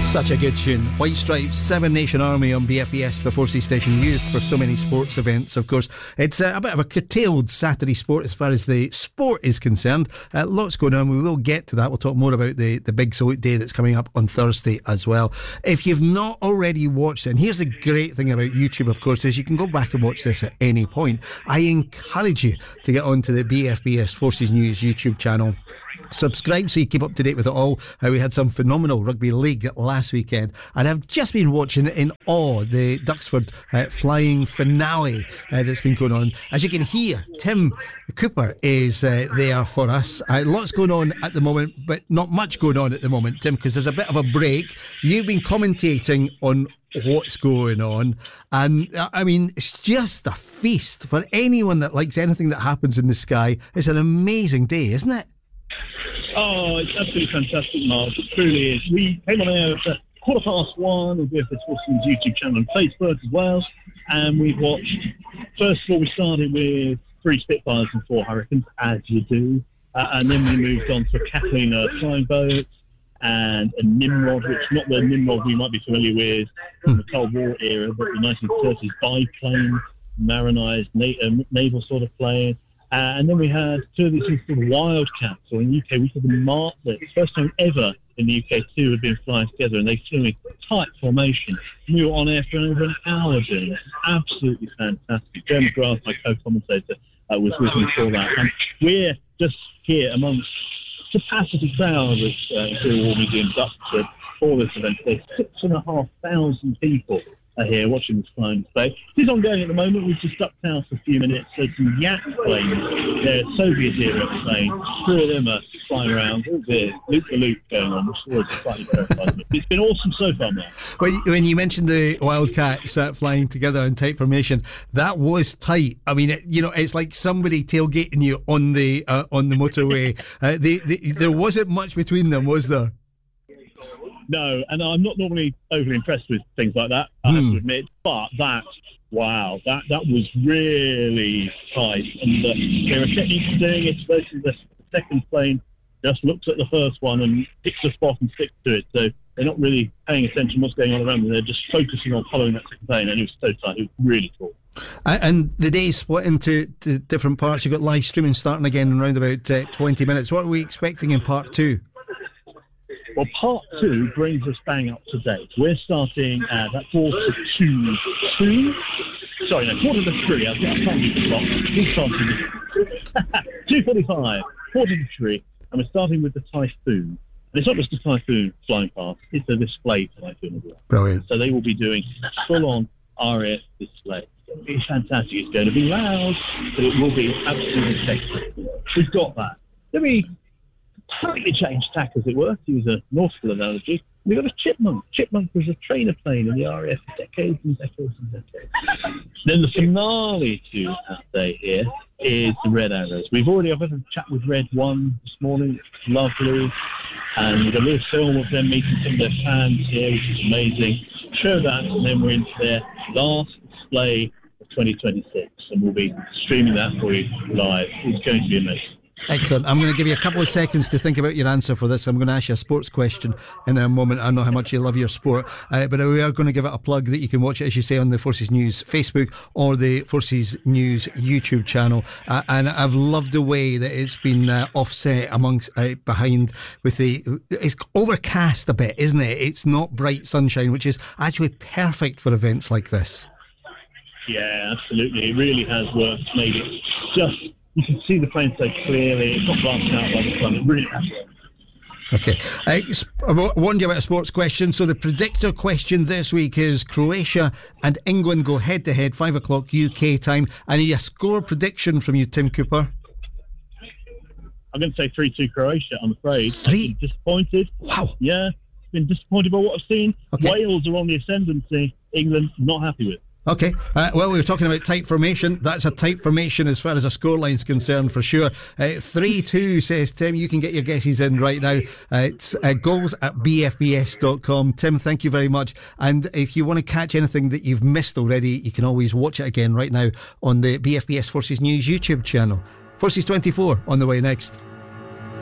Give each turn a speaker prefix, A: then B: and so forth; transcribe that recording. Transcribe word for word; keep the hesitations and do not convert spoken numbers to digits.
A: Such a good tune. White Stripes, Seven Nation Army on B F B S, the Forces station used for so many sports events, of course. It's uh, a bit of a curtailed Saturday sport as far as the sport is concerned. Uh, lots going on. We will get to that. We'll talk more about the, the big salute day that's coming up on Thursday as well. If you've not already watched it, and here's the great thing about YouTube, of course, is you can go back and watch this at any point. I encourage you to get onto the B F B S Forces News YouTube channel. Subscribe so you keep up to date with it all. Uh, we had some phenomenal rugby league last weekend, and I've just been watching in awe the Duxford uh, flying finale uh, that's been going on. As you can hear, Tim Cooper is uh, there for us. Uh, lots going on at the moment, but not much going on at the moment, Tim, because there's a bit of a break. You've been commentating on what's going on, and uh, I mean, it's just a feast for anyone that likes anything that happens in the sky. It's an amazing day, isn't it?
B: Oh, it's absolutely fantastic, Mark. It truly is. We came on air at quarter past one on B F B S Forces YouTube channel and Facebook as well. And we watched, first of all, we started with three Spitfires and four Hurricanes, as you do. Uh, and then we moved on to a Kathleen uh, flying boat and a Nimrod, which is not the Nimrod we might be familiar with from the Cold War era, but the nineteen thirties biplane, marinized na- uh, naval sort of plane. Uh, and then we had two of these things called Wildcats, or in the U K we call them Martlets. First time ever in the U K, two had been flying together, and they flew in tight formation. We were on air for over an hour doing this. Absolutely fantastic. Jeremy Grass, my co-commentator, uh, was with me for that. And we're just here amongst capacity crowd of uh, Imperial War Museum Duxford for this event. There's six and a half thousand people are here watching this flying display. It is ongoing at the moment. We've just ducked out for a few minutes. There's some Yak planes. They're Soviet-era planes. Two of them are flying around. All the loop-the-loop going on, which is always slightly terrifying. It's been awesome so far, Mark.
A: When you, when you mentioned the Wildcats uh, flying together in tight formation, that was tight. I mean, it, you know, it's like somebody tailgating you on the uh, on the motorway. uh, they, they, there wasn't much between them, was there?
B: No, and I'm not normally overly impressed with things like that, I have
A: Hmm.
B: to admit, but that, wow, that, that was really tight. And uh, there are techniques for doing it. Versus the second plane just looks at the first one and picks a spot and sticks to it. So they're not really paying attention to what's going on around them. They're just focusing on following that second plane, and it was so tight. It was really cool.
A: And the day's split into to different parts. You've got live streaming starting again in around about uh, twenty minutes. What are we expecting in part two?
B: Well, part two brings us bang up to date. We're starting at that quarter to two. Sorry, no, quarter to three. I can't read the clock. We're starting two forty-five, quarter to three, and we're starting with the Typhoon. And it's not just a Typhoon flying past; it's a display Typhoon as well.
A: Brilliant.
B: So they will be doing full-on R A F display. It's going to be fantastic. It's going to be loud, but it will be absolutely sexy. We've got that. Let me slightly change tack, as it were, to use a nautical analogy. We've got a Chipmunk. Chipmunk was a trainer plane in the R A F for decades and decades and decades. Then the finale to that day here is the Red Arrows. We've already had a chat with Red One this morning. It's lovely. And we've got a little film of them meeting some of their fans here, which is amazing. Show that, and then we're into their last display of twenty twenty-six. And we'll be streaming that for you live. It's going to be amazing.
A: Excellent. I'm going to give you a couple of seconds to think about your answer for this. I'm going to ask you a sports question in a moment. I know how much you love your sport, uh, but we are going to give it a plug that you can watch it, as you say, on the Forces News Facebook or the Forces News YouTube channel. Uh, and I've loved the way that it's been uh, offset amongst uh, behind with the. It's overcast a bit, isn't it? It's not bright sunshine, which is actually perfect for events like this.
B: Yeah, absolutely. It really has worked. Made it just. You can see the plane so clearly. It's not blasted out by the sun. It really has worked.
A: Okay. Uh, I warned you about a sports question. So the predictor question this week is Croatia and England go head to head, five o'clock U K time. I need a score prediction from you, Tim Cooper.
B: I'm going to say three two Croatia, I'm afraid.
A: Three?
B: I've been disappointed.
A: Wow.
B: Yeah, been disappointed by what I've seen.
A: Okay.
B: Wales are on the ascendancy. England, not happy with.
A: Okay, uh, well, we were talking about tight formation. That's a tight formation as far as a scoreline's concerned, for sure. Uh, three two, says Tim. You can get your guesses in right now. Uh, it's uh, goals at b f b s dot com. Tim, thank you very much. And if you want to catch anything that you've missed already, you can always watch it again right now on the B F B S Forces News YouTube channel. Forces twenty-four on the way next.